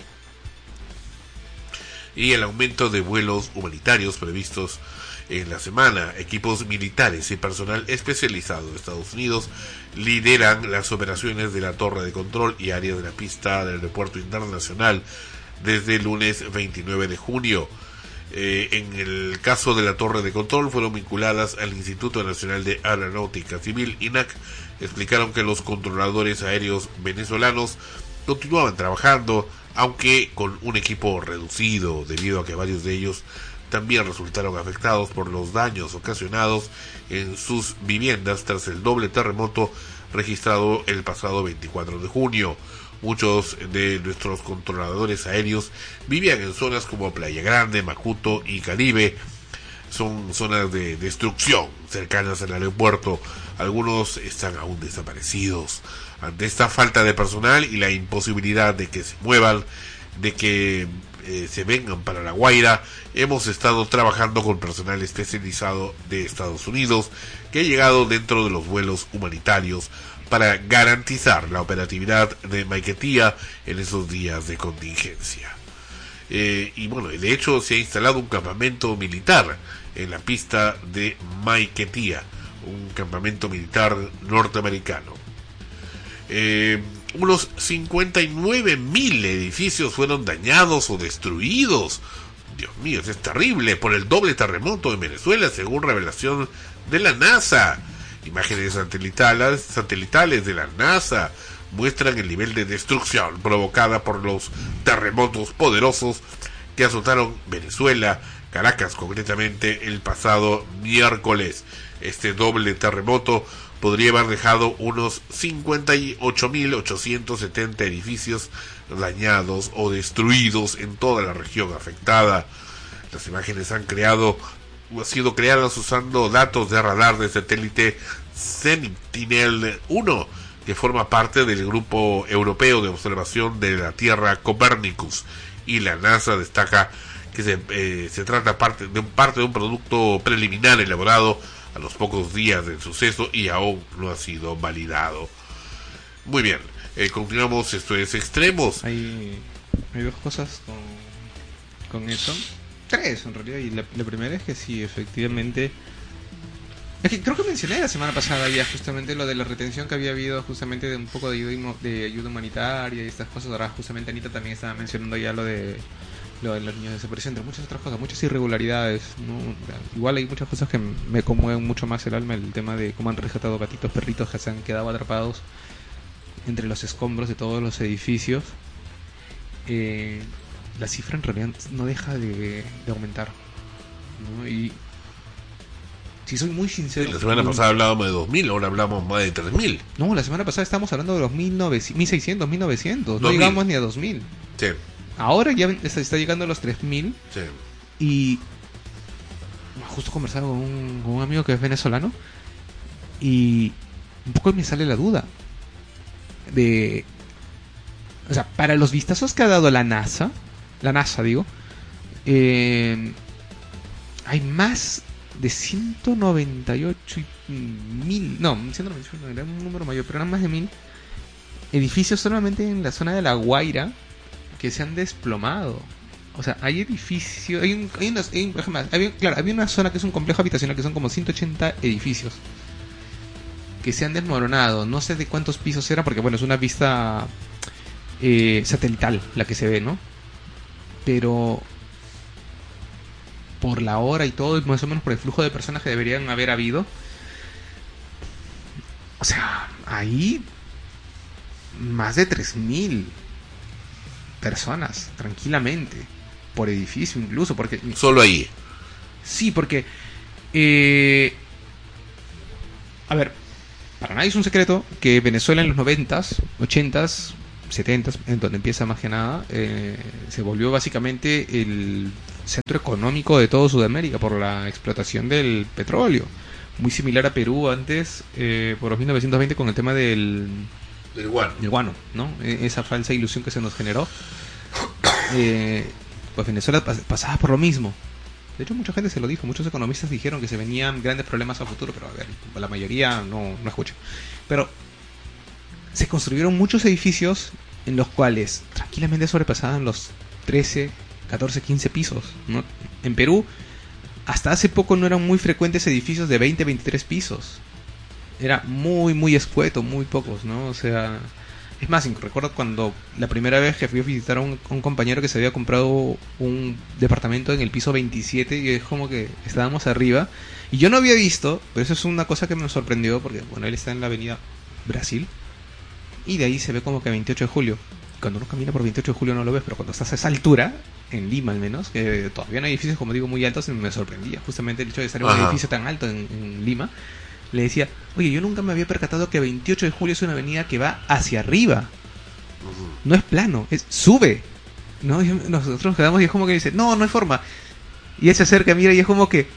y el aumento de vuelos humanitarios previstos en la semana. Equipos militares y personal especializado de Estados Unidos lideran las operaciones de la torre de control y área de la pista del aeropuerto internacional desde el lunes veintinueve de junio. Eh, en el caso de la torre de control fueron vinculadas al Instituto Nacional de Aeronáutica Civil, I N A C. Explicaron que los controladores aéreos venezolanos continuaban trabajando, aunque con un equipo reducido debido a que varios de ellos también resultaron afectados por los daños ocasionados en sus viviendas tras el doble terremoto registrado el pasado veinticuatro de junio. Muchos de nuestros controladores aéreos vivían en zonas como Playa Grande, Macuto y Caribe. Son zonas de destrucción cercanas al aeropuerto. Algunos están aún desaparecidos. Ante esta falta de personal y la imposibilidad de que se muevan, de que eh, se vengan para La Guaira, hemos estado trabajando con personal especializado de Estados Unidos que ha llegado dentro de los vuelos humanitarios para garantizar la operatividad de Maiquetía en esos días de contingencia. Eh, y bueno, de hecho se ha instalado un campamento militar en la pista de Maiquetía, un campamento militar norteamericano. Eh, unos cincuenta y nueve mil edificios fueron dañados o destruidos. Dios mío, eso es terrible, por el doble terremoto en Venezuela, según revelación de la NASA. Imágenes satelitales, satelitales de la NASA muestran el nivel de destrucción provocada por los terremotos poderosos que azotaron Venezuela, Caracas concretamente, el pasado miércoles. Este doble terremoto podría haber dejado unos cincuenta y ocho mil ochocientos setenta edificios dañados o destruidos en toda la región afectada. Las imágenes han creado han sido creadas usando datos de radar de satélite Sentinel uno, que forma parte del grupo europeo de observación de la Tierra Copernicus, y la NASA destaca que se, eh, se trata parte de, un, parte de un producto preliminar elaborado a los pocos días del suceso y aún no ha sido validado. Muy bien, eh, continuamos. Esto es Extremos. Hay, hay dos cosas con, con eso. Tres en realidad, y la, la primera es que sí, efectivamente, es que creo que mencioné la semana pasada ya justamente lo de la retención que había habido justamente de un poco de ayuda, de ayuda humanitaria y estas cosas. Ahora justamente Anita también estaba mencionando ya lo de lo de los niños desaparecidos, entre muchas otras cosas, muchas irregularidades, ¿no? Igual hay muchas cosas que me conmueven mucho más el alma, el tema de cómo han rescatado gatitos, perritos que se han quedado atrapados entre los escombros de todos los edificios. eh La cifra en realidad no deja de, de aumentar, ¿no? Y si soy muy sincero, la semana pasada hablábamos de dos mil, ahora hablamos más de tres mil. No, la semana pasada estábamos hablando de los mil seiscientos, mil novecientos, no dos mil. llegamos ni a dos mil. Sí. Ahora ya está, está llegando a los tres mil. Sí. Y justo conversaba con un, con un amigo que es venezolano y un poco me sale la duda de, o sea, para los vistazos que ha dado la NASA, la NASA digo, eh, hay más de ciento noventa y ocho mil, no, ciento noventa y ocho era un número mayor, pero eran más de mil edificios solamente en la zona de La Guaira que se han desplomado. O sea, hay edificios, hay un, hay unas, hay, por ejemplo, había, claro, había una zona que es un complejo habitacional que son como ciento ochenta edificios que se han desmoronado. No sé de cuántos pisos era, porque bueno, es una vista eh, satelital la que se ve, ¿no? Pero por la hora y todo, más o menos por el flujo de personas que deberían haber habido, o sea, ahí más de tres mil personas, tranquilamente, por edificio incluso, porque... Solo ahí. Sí, porque... Eh, a ver, para nadie es un secreto que Venezuela en los noventas, ochentas, setentas, en donde empieza más que nada, eh, se volvió básicamente el centro económico de todo Sudamérica por la explotación del petróleo. Muy similar a Perú antes, eh, por los mil novecientos veinte, con el tema del... del guano. Del guano, ¿no? Esa falsa ilusión que se nos generó. Eh, pues Venezuela pasaba por lo mismo. De hecho, mucha gente se lo dijo, muchos economistas dijeron que se venían grandes problemas a futuro, pero a ver, la mayoría no, no escucha. Pero se construyeron muchos edificios en los cuales tranquilamente sobrepasaban los trece, catorce, quince pisos, ¿no? En Perú, hasta hace poco no eran muy frecuentes edificios de veinte, veintitrés pisos. Era muy, muy escueto, muy pocos, ¿no? O sea, es más, recuerdo cuando la primera vez que fui a visitar a un, a un compañero que se había comprado un departamento en el piso veintisiete, y es como que estábamos arriba, y yo no había visto, pero eso es una cosa que me sorprendió, porque, bueno, él está en la avenida Brasil, y de ahí se ve como que veintiocho de julio. cuando uno camina por veintiocho de julio no lo ves, pero cuando estás a esa altura, en Lima al menos, que todavía no hay edificios, como digo, muy altos, me sorprendía justamente el hecho de estar en un Ajá. edificio tan alto en, en Lima. Le decía, oye, yo nunca me había percatado que veintiocho de julio es una avenida que va hacia arriba. No es plano, es sube. ¿No? Y nosotros nos quedamos y es como que dice, no, no hay forma. Y él se acerca, mira, y es como que...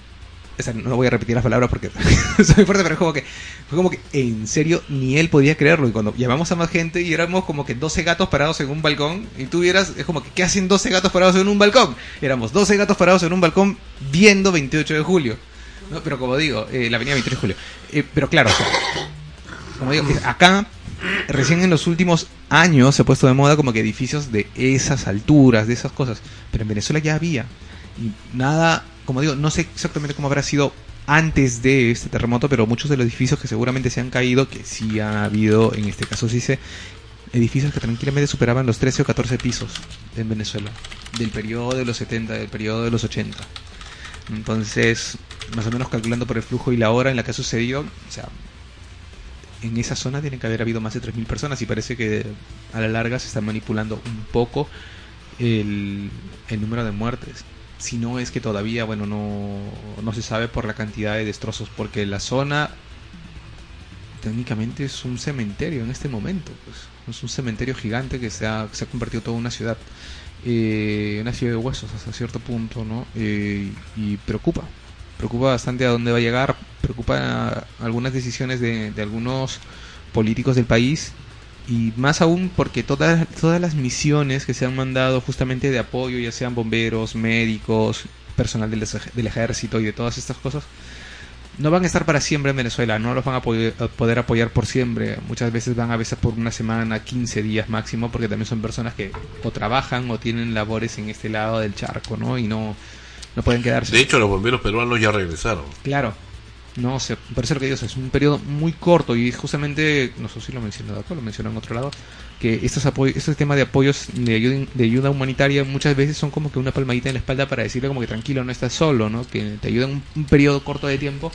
O sea, no voy a repetir las palabras porque soy fuerte, pero es como que... Fue como que, en serio, ni él podía creerlo. Y cuando llamamos a más gente y éramos como que doce gatos parados en un balcón, y tú vieras, es como que, ¿qué hacen doce gatos parados en un balcón? Éramos doce gatos parados en un balcón viendo veintiocho de julio. ¿No? Pero como digo, eh, la avenida veintiocho de julio. Eh, pero claro, o sea, como digo, acá... Recién en los últimos años se ha puesto de moda como que edificios de esas alturas, de esas cosas. Pero en Venezuela ya había. Y nada, como digo, no sé exactamente cómo habrá sido antes de este terremoto, pero muchos de los edificios que seguramente se han caído, que sí ha habido, en este caso sí se, edificios que tranquilamente superaban los trece o catorce pisos en Venezuela. Del periodo de los setenta, del periodo de los ochenta. Entonces, más o menos calculando por el flujo y la hora en la que ha sucedido, o sea... En esa zona tienen que haber habido más de tres mil personas y parece que a la larga se está manipulando un poco el, el número de muertes. Si no es que todavía, bueno, no, no se sabe por la cantidad de destrozos, porque la zona técnicamente es un cementerio en este momento. Pues. Es un cementerio gigante que se ha, se ha convertido toda una ciudad, eh, una ciudad de huesos hasta cierto punto, ¿no? Eh, y preocupa. Preocupa bastante a dónde va a llegar, preocupa algunas decisiones de, de algunos políticos del país y más aún porque todas, todas las misiones que se han mandado justamente de apoyo, ya sean bomberos, médicos, personal del, del ejército y de todas estas cosas, no van a estar para siempre en Venezuela, no los van a poder, a poder apoyar por siempre. Muchas veces van a veces por una semana, quince días máximo, porque también son personas que o trabajan o tienen labores en este lado del charco, ¿no? Y no... No pueden quedarse. De hecho, los bomberos peruanos ya regresaron. Claro. No, o sea, por eso lo que digo, es un periodo muy corto y justamente, no sé si lo mencioné acá, lo mencioné en otro lado, que estos apoyos, este tema de apoyos de ayuda, de ayuda humanitaria muchas veces son como que una palmadita en la espalda para decirle como que tranquilo, no estás solo, ¿no? Que te ayudan un, un periodo corto de tiempo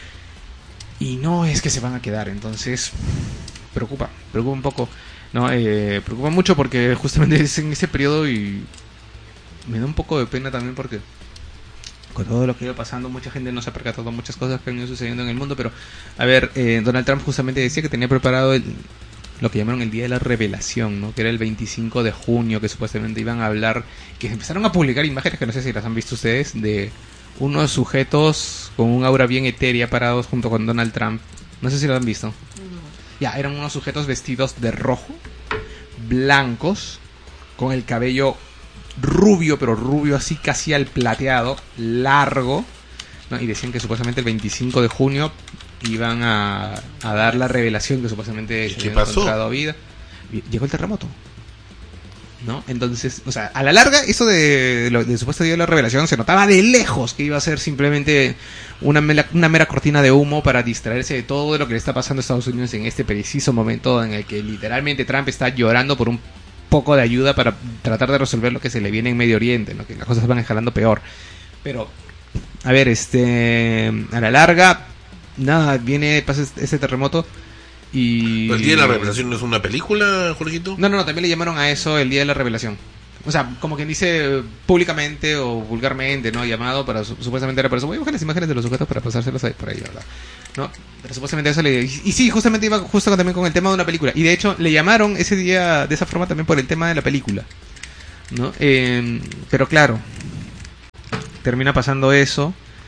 y no es que se van a quedar, entonces preocupa, preocupa un poco, no, eh, preocupa mucho porque justamente es en ese periodo y me da un poco de pena también porque con todo lo que iba pasando, mucha gente no se ha percatado de muchas cosas que han ido sucediendo en el mundo, pero a ver, eh, Donald Trump justamente decía que tenía preparado el, lo que llamaron el Día de la Revelación, ¿no? Que era el veinticinco de junio, que supuestamente iban a hablar, que empezaron a publicar imágenes que no sé si las han visto ustedes, de unos sujetos con un aura bien etérea parados junto con Donald Trump. No sé si lo han visto. No. Ya, eran unos sujetos vestidos de rojo, blancos, con el cabello rubio, pero rubio así casi al plateado, largo, ¿no? Y decían que supuestamente el veinticinco de junio iban a, a dar la revelación que supuestamente se había encontrado vida. Llegó el terremoto, ¿no? Entonces, o sea, a la larga eso de, de, de supuesto día de la revelación se notaba de lejos que iba a ser simplemente una mera, una mera cortina de humo para distraerse de todo lo que le está pasando a Estados Unidos en este preciso momento en el que literalmente Trump está llorando por un poco de ayuda para tratar de resolver lo que se le viene en Medio Oriente, ¿no? Que las cosas van escalando peor. Pero, a ver, este, a la larga, nada, viene, pasa este terremoto y... ¿El Día de la Revelación no es una película, Jorgito? No, no, no, también le llamaron a eso el Día de la Revelación. O sea, como quien dice públicamente o vulgarmente, ¿no? Llamado para, supuestamente era para eso. Voy a buscar las imágenes de los sujetos para pasárselas ahí por ahí, ¿verdad? ¿No? Pero supuestamente eso le... Y, y sí, justamente iba justo también con el tema de una película. Y de hecho, le llamaron ese día de esa forma también por el tema de la película, ¿no? Eh, pero claro, termina pasando eso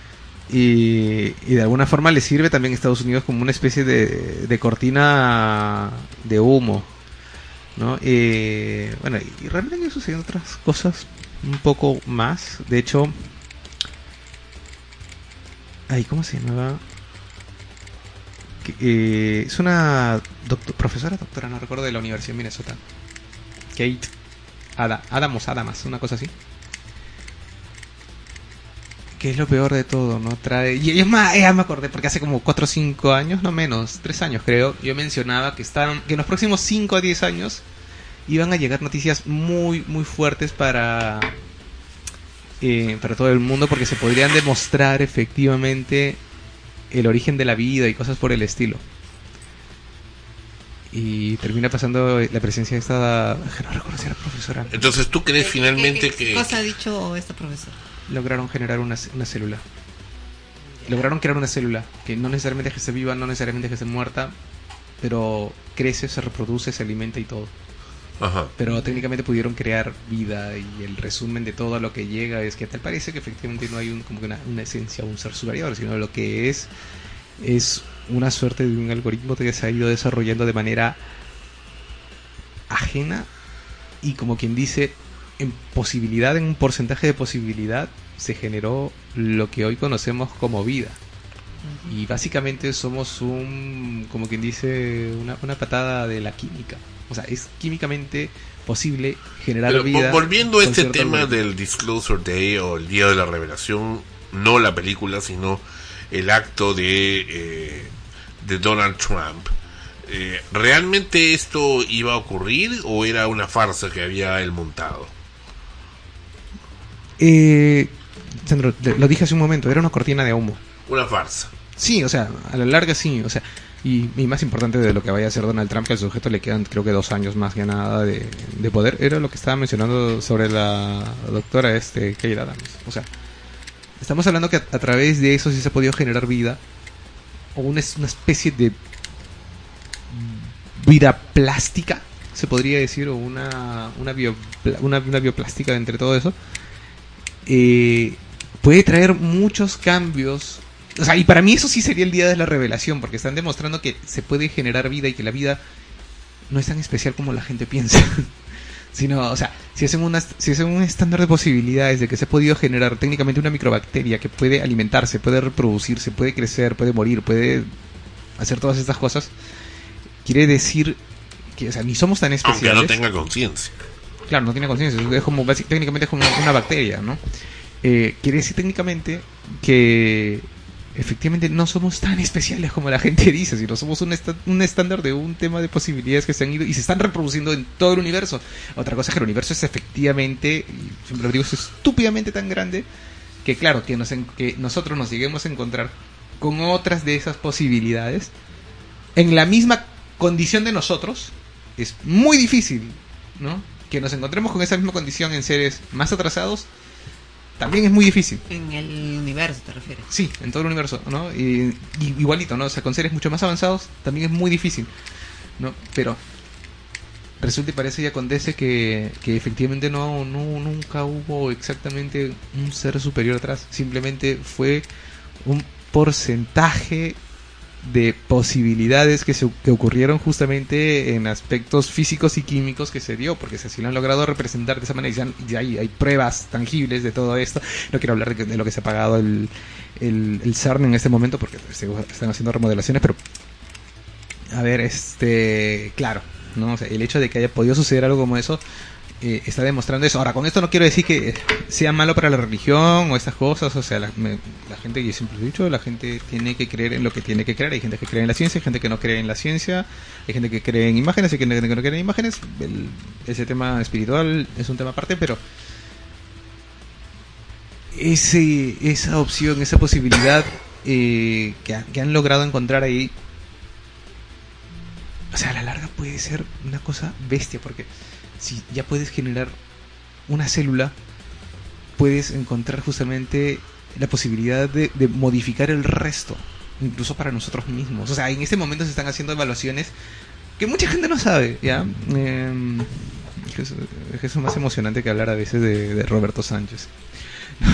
y, y de alguna forma le sirve también a Estados Unidos como una especie de, de cortina de humo, ¿no? Eh, bueno, y realmente han sucedido otras cosas un poco más. De hecho, ay, ¿cómo se llamaba? Que, eh, es una doctor, profesora, doctora, no recuerdo, de la Universidad de Minnesota, Kate Ada, Adamos, Adamas, una cosa así. Que es lo peor de todo, ¿no? Trae... Y es más, ya me acordé, porque hace como cuatro o cinco años, no menos, tres años creo, yo mencionaba que estaban, que en los próximos cinco a diez años iban a llegar noticias muy, muy fuertes para, eh, para todo el mundo, porque se podrían demostrar efectivamente el origen de la vida y cosas por el estilo. y termina pasando la presencia de esta, no recuerdo si era profesora. Entonces, ¿tú crees ¿Qué, finalmente qué, qué, que... ¿Qué cosa ha dicho esta profesora? Lograron generar una, una célula. Lograron crear una célula que no necesariamente es que esté viva, no necesariamente es que esté muerta, pero crece, se reproduce, se alimenta y todo. Ajá. Pero técnicamente pudieron crear vida, y el resumen de todo lo que llega es que tal parece que efectivamente no hay un, como que una, una esencia, un ser superior, sino lo que es es una suerte de un algoritmo que se ha ido desarrollando de manera ajena y, como quien dice, en posibilidad, en un porcentaje de posibilidad se generó lo que hoy conocemos como vida. Y básicamente somos un, como quien dice, una, una patada de la química. O sea, es químicamente posible generar Pero, vida. volviendo a este cierto tema algoritmo. del Disclosure Day o el Día de la Revelación, no la película, sino el acto de, eh, de Donald Trump. Eh, ¿Realmente esto iba a ocurrir o era una farsa que había él montado? Eh, Sandro, lo dije hace un momento, era una cortina de humo. Una farsa. Sí, o sea, a la larga sí, o sea, y, y más importante de lo que vaya a hacer Donald Trump, que al sujeto le quedan creo que dos años más que nada de, de poder, era lo que estaba mencionando sobre la doctora este Keira Adams. O sea, estamos hablando que a, a través de eso sí se ha podido generar vida, o una, una especie de vida plástica, se podría decir, o una una, bio, una, una bioplástica entre todo eso. Eh, puede traer muchos cambios. O sea, y para mí eso sí sería el día de la revelación, porque están demostrando que se puede generar vida y que la vida no es tan especial como la gente piensa. Sino, o sea, si hacen, una, si hacen un estándar de posibilidades de que se ha podido generar técnicamente una microbacteria que puede alimentarse, puede reproducirse, puede crecer, puede morir, puede hacer todas estas cosas, quiere decir que, o sea, ni somos tan especiales. Aunque no tenga conciencia. Claro, no tiene conciencia, es como, técnicamente es como una bacteria, ¿no? Eh, quiere decir técnicamente que efectivamente no somos tan especiales como la gente dice, sino somos un, est un estándar de un tema de posibilidades que se han ido y se están reproduciendo en todo el universo. Otra cosa es que el universo es efectivamente, y siempre lo digo, es estúpidamente tan grande que claro, que, nos en que nosotros nos lleguemos a encontrar con otras de esas posibilidades en la misma condición de nosotros es muy difícil, ¿no? Que nos encontremos con esa misma condición en seres más atrasados también es muy difícil. En el universo, ¿te refieres? Sí, en todo el universo, ¿no? Y, y igualito, ¿no? O sea, con seres mucho más avanzados también es muy difícil, ¿no? Pero resulta y parece y acontece que, que efectivamente no, no nunca hubo exactamente un ser superior atrás. Simplemente fue un porcentaje de posibilidades que se que ocurrieron justamente en aspectos físicos y químicos que se dio, porque si así lo han logrado representar de esa manera, y ya, ya hay, hay pruebas tangibles de todo esto. No quiero hablar de, de lo que se ha pagado el, el, el CERN en este momento, porque están haciendo remodelaciones, pero a ver, este claro, ¿no? O sea, el hecho de que haya podido suceder algo como eso eh, está demostrando eso. Ahora, con esto no quiero decir que sea malo para la religión o estas cosas, o sea, la, me, la gente, yo siempre he dicho, la gente tiene que creer en lo que tiene que creer. Hay gente que cree en la ciencia, hay gente que no cree en la ciencia, hay gente que cree en imágenes, hay gente que no cree en imágenes. El, ese tema espiritual es un tema aparte, pero ese esa opción, esa posibilidad eh, que, que han logrado encontrar ahí, o sea, a la larga puede ser una cosa bestia, porque si ya puedes generar una célula, puedes encontrar justamente la posibilidad de, de modificar el resto, incluso para nosotros mismos. O sea, en este momento se están haciendo evaluaciones que mucha gente no sabe, ¿ya? Eh, es, es más emocionante que hablar a veces de, de Roberto Sánchez.